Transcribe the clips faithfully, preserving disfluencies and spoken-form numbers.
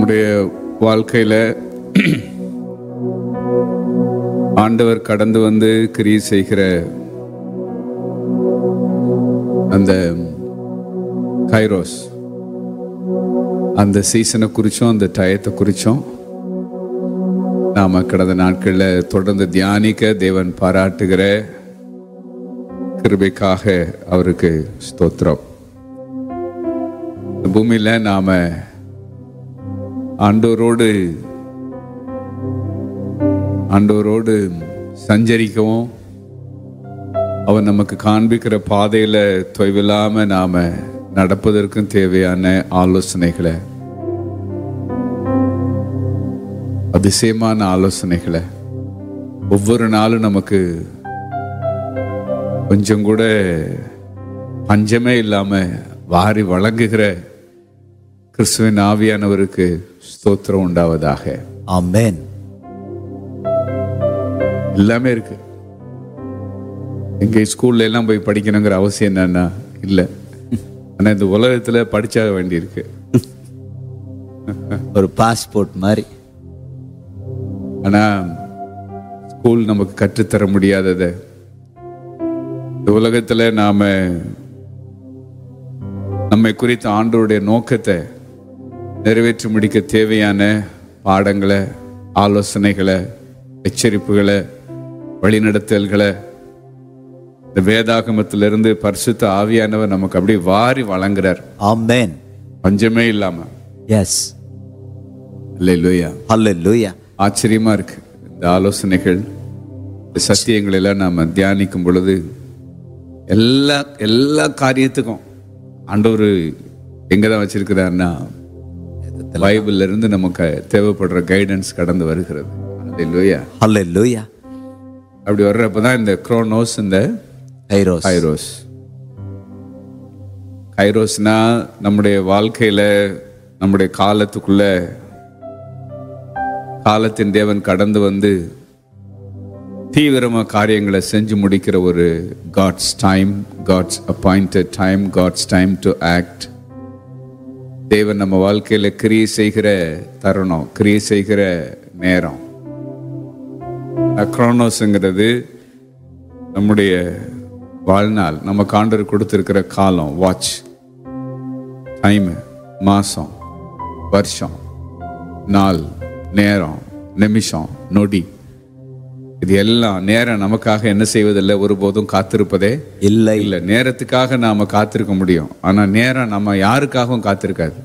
நம்முடைய வாழ்க்கையில ஆண்டவர் கடந்து வந்து கிரியை செய்கிற அந்த கைரோஸ், அந்த சீசனை குறிச்சும் அந்த டயத்தை குறிச்சும் நாம கடந்த நாட்களில் தொடர்ந்து தியானிக்க தேவன் பாராட்டுகிற கிருபைக்காக அவருக்கு ஸ்தோத்திரம். இந்த பூமியில நாம ஆண்டவரோடு ஆண்டவரோடு சஞ்சரிக்கவும் அவர் நமக்கு காண்பிக்கிற பாதையில தொய்வில்லாம நாம நடப்பதற்கும் தேவையான ஆலோசனைகளை, அதிசயமான ஆலோசனைகளை ஒவ்வொரு நாளும் நமக்கு கொஞ்சம் கூட பஞ்சமே இல்லாம வாரி வழங்குகிற கிறிஸ்துவின் ஆவியானவருக்கு ஸ்தோத்திரம் உண்டாவதாக. ஆமென். எல்லாமே இருக்கு. எங்க ஸ்கூல்ல எல்லாம் போய் படிக்கணுங்கிற அவசியம் என்னன்னா இல்லை. ஆனா இந்த உலகத்துல படிச்சாக வேண்டியிருக்கு. ஒரு பாஸ்போர்ட் மாதிரி. ஆனா ஸ்கூல் நமக்கு கற்றுத்தர முடியாதத இந்த உலகத்துல நாம நம்மை குறித்த ஆண்டவருடைய நோக்கத்தை நிறைவேற்றி முடிக்க தேவையான பாடங்களை, ஆலோசனைகளை, எச்சரிப்புகளை, வழிநடத்தல்களை இந்த வேதாகமத்திலிருந்து பரிசுத்த ஆவியானவர் நமக்கு அப்படி வாரி வழங்குறார். ஆமென். பஞ்சமே இல்லாம. எஸ். அல்லேலூயா. அல்லேலூயா. ஆச்சரியமா இருக்கு இந்த ஆலோசனைகள், இந்த சத்தியங்கள் எல்லாம் நாம தியானிக்கும் பொழுது எல்லா எல்லா காரியத்துக்கும் ஆண்டவர் எங்கதான் வச்சிருக்கிறாருன்னா பைபிள்ல இருந்து நமக்கு தேவைப்படுற கைடன்ஸ் கடந்து வருகிறது. அல்லேலூயா. அல்லேலூயா. அப்படி வர்றப்பதான் இந்த குரோனோஸ், இந்த கைரோஸ். கைரோஸ் கைரோஸ்னா நம்முடைய வாழ்க்கையில நம்முடைய காலத்துக்குள்ள காலத்தின் தேவன் கடந்து வந்து தீவிரமா காரியங்களை செஞ்சு முடிக்கிற ஒரு God's time, God's appointed time, God's time to act. தேவன் நம்ம வாழ்க்கையில கிரியை செய்கிற தருணம், கிரியை செய்கிற நேரம். குரோனோஸ்ங்கிறது நம்முடைய வாழ்நாள், நம்ம ஆண்டவர் கொடுத்திருக்கிற காலம், வாட்ச் டைம், மாசம், வருஷம், நாள், நேரம், நிமிஷம், நொடி, இது எல்லாம் நேரம் நமக்காக என்ன செய்வதில்லை, ஒருபோதும் காத்திருப்பதே இல்லை. இல்லை. நேரத்துக்காக நாம காத்திருக்க முடியும், ஆனா நேரம் நம்ம யாருக்காகவும் காத்திருக்காது.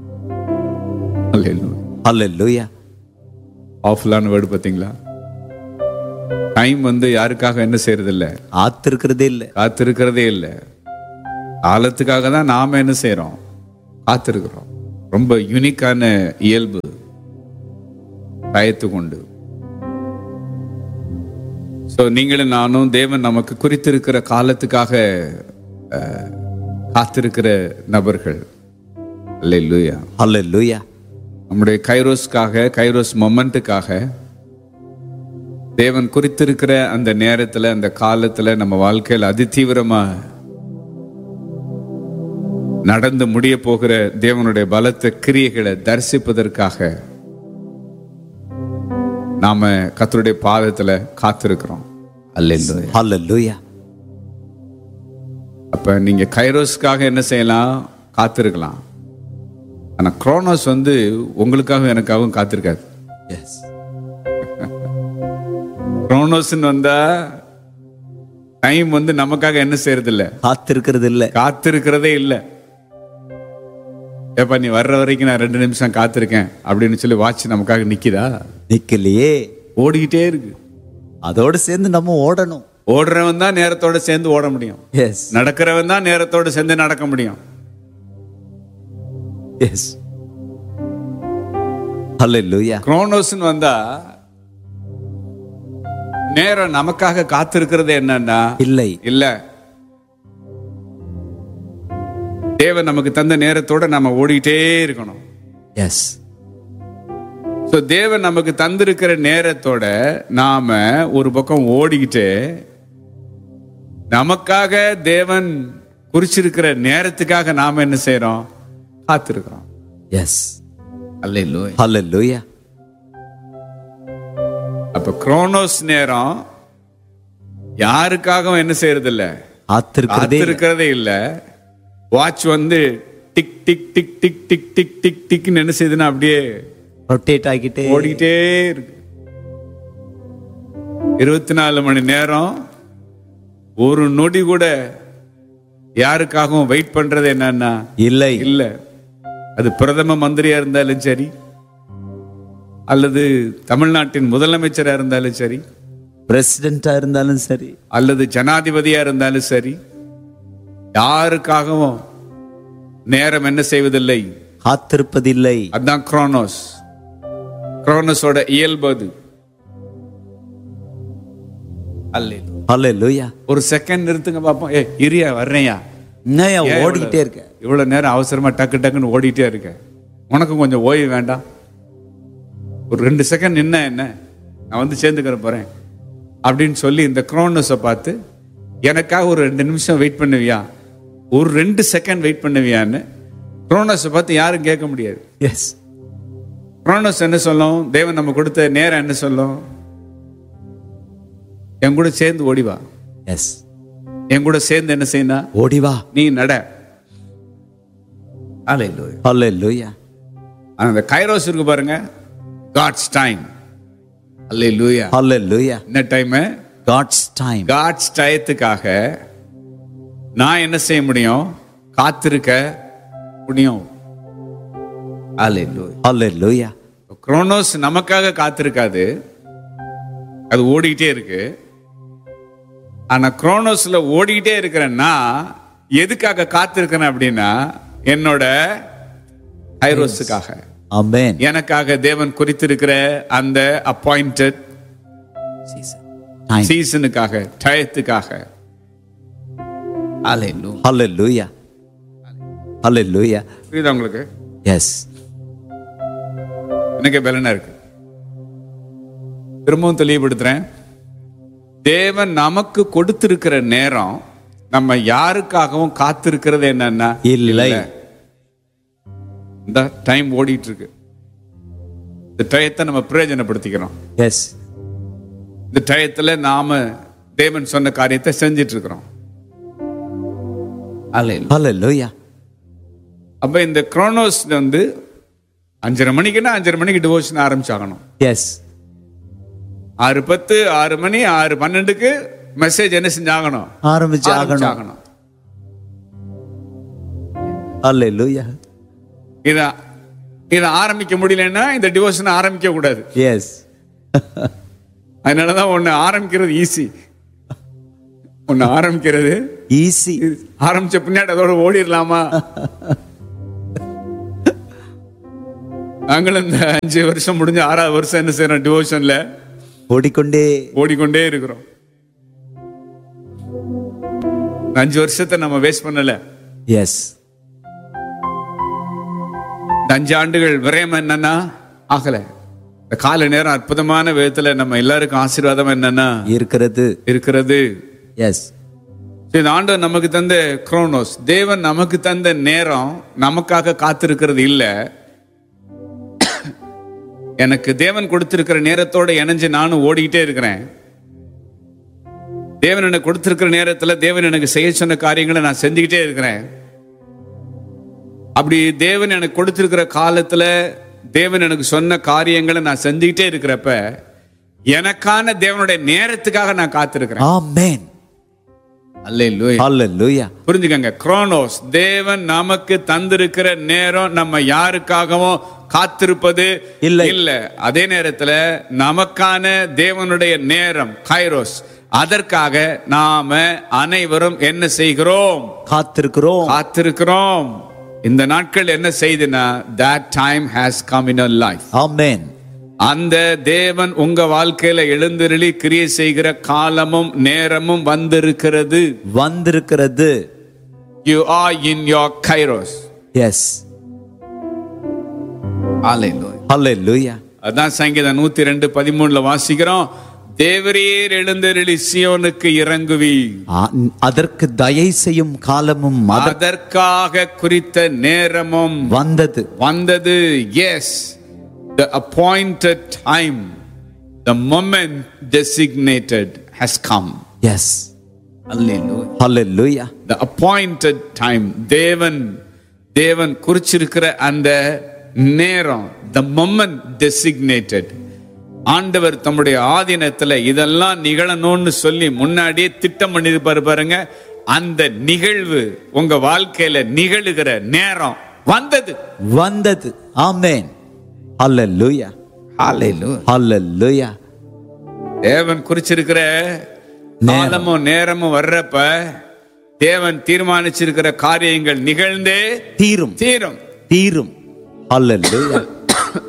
அல்லேலூயா. ஆஃபுல்லான வேர்டு பார்த்தீங்களா? டைம் வந்து யாருக்காக என்ன செய்யறது இல்லை, காத்திருக்கிறதே இல்லை, காத்திருக்கிறதே இல்லை. காலத்துக்காக தான் நாம என்ன செய்யறோம், காத்திருக்கிறோம். ரொம்ப யூனிக்கான இயல்பு டயத்துக்கு உண்டு. ஸோ நீங்களும் நானும் தேவன் நமக்கு குறித்திருக்கிற காலத்துக்காக காத்திருக்கிற நபர்கள். அல்லேலூயா. அல்லேலூயா. நம்முடைய கைரோஸ்க்காக, கைரோஸ் மொமெண்ட்டுக்காக தேவன் குறித்திருக்கிற அந்த நேரத்துல, அந்த காலத்துல நம்ம வாழ்க்கையில் அதிதீவிரமா நடந்து முடிய போகிற தேவனுடைய பலத்த கிரியைகளை தரிசிப்பதற்காக நாம கர்த்தருடைய பாதத்துல காத்திருக்கிறோம். அல்லேலூயா. அல்லேலூயா. அப்ப நீங்க கைரோஸ்க்காக என்ன செய்யலாம், காத்திருக்கலாம். ஆனா குரோனோஸ் வந்து உங்களுக்காகவும் எனக்காகவும் காத்திருக்காது. எஸ். குரோனோஸ்ன்னு வந்தா டைம் வந்து நமக்காக என்ன செய்யறது இல்ல, காத்திருக்கிறது இல்லை, காத்திருக்கிறதே இல்லை. ஏப்பா நீ வர்ற வரைக்கும் நான் ரெண்டு நிமிஷம் காத்திருக்கேன் அப்படின்னு சொல்லி வாட்ச் நமக்காக நிக்குதா? நிக்கலையே, ஓடிக்கிட்டே இருக்கு. அதோடு சேர்ந்து நம்ம ஓடணும். ஓடுறவன் தான் நேரத்தோட சேர்ந்து ஓட முடியும். எஸ். நடக்கிறவன் தான் நேரத்தோட சேர்ந்து நடக்க முடியும். எஸ். அல்லேலூயா. குரோனோஸ்ன்னு வந்தா நேரம் நமக்காக காத்திருக்கிறது என்னன்னா இல்லை, இல்ல. தேவன் நமக்கு தந்த நேரத்தோட நாம ஓடிட்டே இருக்கணும். எஸ். சோ தேவன் நமக்கு தந்திருக்கிற நேரத்தோட நாம ஒரு பக்கம் ஓடிக்கிட்டு நமக்காக தேவன் குறிச்சிருக்கிற நேரத்துக்காக நாம என்ன செய்யறோம், காத்திருக்கிறோம். எஸ். அல்லேலூயா. Hallelujah. அப்ப குரோனோஸ் நேரம் யாருக்காகவும் என்ன செய்யறது இல்ல, காத்திருக்கிறதே இல்ல. இருக்கிறதே இல்ல. வாட்ச் வந்து tick tick tick tick tick tick tick டிக்னு என்ன செய்யுதுன்னா அப்படியே ரொட்டேட் ஆகிட்டே ஓடிட்டே இருக்கு. இருபத்தி நாலு மணி நேரம் ஒரு நொடி கூட யாருக்காகவும் வெயிட் பண்றது என்னன்னா இல்லை. இல்ல. அது பிரதம மந்திரியா இருந்தாலும் சரி, அல்லது தமிழ்நாட்டின் முதலமைச்சரா இருந்தாலும் சரி, பிரசிடென்டா இருந்தாலும் சரி, அல்லது ஜனாதிபதியா இருந்தாலும் சரி, யாருக்காகவும் நேரம் என்ன செய்வதில்லை, காத்திருப்பதில்லை. அதுதான் குரோனோஸ். குரோனோஸோட இயல்பு அது. அல்லேலூயா. Hallelujah. ஒரு செகண்ட் நிறுத்துங்க பாப்போம். ஏ இரியா வர்றேயா, என்னையா ஏன் ஓடிக்கிட்டே இருக்க? இவ்வளவு நேரம் அவசரமா டக்கு டக்குன்னு ஓடிட்டே இருக்க, உனக்கும் கொஞ்சம் ஓய்வு வேண்டாம்? ஒரு ரெண்டு செகண்ட் நின்ன என்ன, நான் வந்து சேர்ந்துக்கிற போறேன் அப்படின்னு சொல்லி இந்த குரோனோஸை பார்த்து, எனக்காக ஒரு ரெண்டு நிமிஷம் வெயிட் பண்ணுவியா, ஒரு ரெண்டு செகண்ட் வெயிட் பண்ணுவியான்னு குரோனோஸை பார்த்து யாரும் கேட்க முடியாது. எஸ். குரோனோஸ் என்ன சொல்லும், தேவன் நம்ம கொடுத்த நேரம் என்ன சொல்லும், என் கூட சேர்ந்து ஓடிவா, எஸ், என் கூட சேர்ந்து என்ன செய்யணும், ஓடிவா, நீ நட. அல்லேலூயா. Hallelujah. அந்த கைரோஸ் இருக்கு பாருங்க, காட்ஸ் டைம். அல்லேலூயா. Hallelujah. என்ன டைம்? God's time. காட்ஸ் டயத்துக்காக நான் என்ன செய்ய முடியும், காத்திருக்க முடியும். அல்லேலூயா. Hallelujah. குரோனோஸ் நமக்காக காத்திருக்காது, அது ஓடிக்கிட்டே இருக்கு. ஆனா குரோனோஸ்ல ஓடிக்கிட்டே இருக்கிறேன்னா எதுக்காக காத்திருக்கிறேன் அப்படின்னா, என்னோட கைரோஸுக்காக, Amen. எனக்காக தேவன் குறித்திருக்கிற அந்த அப்பாயிண்டட் Season. Time. சீசனுக்காக, டயத்துக்காக. அல்லேலூயா. Hallelujah. Hallelujah. புரியுதா உங்களுக்கு? Yes. எனக்கு பலனா இருக்கு. திரும்பவும் தெளிவுபடுத்துறேன், தேவன் நமக்கு கொடுத்திருக்கிற நேரம் நம்ம யாருக்காகவும் காத்திருக்கிறது என்னன்னா இல்லை. இந்த டைம் ஓடிட்டு இருக்கு, இந்த டயத்தை நம்ம பிரயோஜனப்படுத்திக்கிறோம். Yes. இந்த டயத்துல நாம தேவன் சொன்ன காரியத்தை செஞ்சிட்டு இருக்கிறோம். அல்லேலூயா. Hallelujah. அப்ப இந்த குரோனோஸ் வந்து அஞ்சரை மணிக்குன்னா அஞ்சரை மணிக்கு டிவோஷன் ஆரம்பிச்சாகணும். Yes. ஆறு பத்து, ஆறு மணி, ஆறு பன்னெண்டுக்கு மெசேஜ் என்ன செஞ்சாகணும், ஆரம்பிச்சு ஆகணும். ஆகணும். Hallelujah. இத இத ஆரம்பிக்க முடியலன்னா இந்த டிவோஷன் ஆரம்பிக்க கூடாது. Yes. அதனாலதான் ஒண்ணு ஆரம்பிக்கிறது ஈஸி, ஒண்ணு ஆரம்பிக்கிறது Easy. ஆரம்பிச்ச பின்னாடி அதோட ஓடிடலாமா. நாங்களும் இந்த அஞ்சு வருஷம் முடிஞ்ச ஆறாவது வருஷம் என்ன செய்யறோம், டிவோஷன்ல ஓடிக்கொண்டே ஓடிக்கொண்டே இருக்கிறோம். அஞ்சு வருஷத்தை நம்ம வேஸ்ட் பண்ணல. எஸ். அஞ்சு ஆண்டுகள் விரயம் என்னன்னா ஆகல. இந்த கால நேரம் அற்புதமான விதத்துல நம்ம எல்லாருக்கும் ஆசீர்வாதம் என்னன்னா இருக்கிறது இருக்கிறது. எஸ். இந்த ஆண்டவர் நமக்கு தந்த குரோனோஸ், தேவன் நமக்கு தந்த நேரம் நமக்காக காத்திருக்கிறது இல்ல. எனக்கு தேவன் கொடுத்திருக்கிற நேரத்தோட இணைஞ்சு நானும் ஓடிக்கிட்டே இருக்கிறேன். தேவன் எனக்கு கொடுத்திருக்கிற நேரத்துல தேவன் எனக்கு செய்ய சொன்ன காரியங்களை நான் செஞ்சுக்கிட்டே இருக்கிறேன். அப்படி தேவன் எனக்கு கொடுத்திருக்கிற காலத்துல தேவன் எனக்கு சொன்ன காரியங்களை நான் செஞ்சுக்கிட்டே இருக்கிறப்ப எனக்கான தேவனுடைய நேரத்துக்காக நான் காத்திருக்கிறேன். ஆமென். அல்லேலூயா. ஹல்லேலூயா. புரிஞ்சுக்கங்க, குரோனோஸ் தேவன் நமக்கு தந்திருக்கிற நேரம் நம்ம யாருக்காகவும் காத்திருப்பது இல்ல இல்ல. அதே நேரத்துல நமக்கான தேவனுடைய நேரம் கைரோஸ், அதற்காக நாம அனைவரும் என்ன செய்கிறோம்? காத்திருக்கிறோம். காத்திருக்கிறோம். இந்த நாட்கள் என்ன செய்துனா, that time has come in our life. ஆமென். அந்த தேவன் உங்க வாழ்க்கையில எழுந்தருளி கிரியை செய்கிற காலமும் நேரமும் வந்திருக்கிறது. வந்திருக்கிறது. You are in your kairos. Yes. Hallelujah. Hallelujah. அதான் சங்கீதம் நூத்தி ரெண்டு பதிமூணுல வாசிக்கிறோம். தேவரீர் எழுந்தருளி சியோனுக்கு இறங்குவி. ஆ- அதற்கு தயை செய்யும் காலமும் அதற்- அதற்காக குறித்த நேரமும் வந்தது. வந்தது. S, the appointed time, the moment designated has come. S, Hallelujah. Hallelujah. The appointed time, தேவன் தேவன் குறிச்சிருக்கிற அந்த நேரம், the moment designated. ஆண்டவர் தம்முடைய ஆதீனத்துல இதெல்லாம் நிகழணும்னு சொல்லி முன்னாடியே திட்டம் பண்ணிருப்பாரு பாருங்க. அந்த நிகழ்வு உங்க வாழ்க்கையில நிகழுகிற நேரம் வந்தது. வந்தது. ஆமென். ஹalleluya. Hallelujah. ஹalleluya. தேவன் குறிச்சிருக்கிற நேரமும் நேரமும் வர்றப்ப தேவன் தீர்மானிச்சிருக்கிற காரியங்கள் நிகழ்ந்தே தீரும் தீரும். தீரும். ஹalleluya.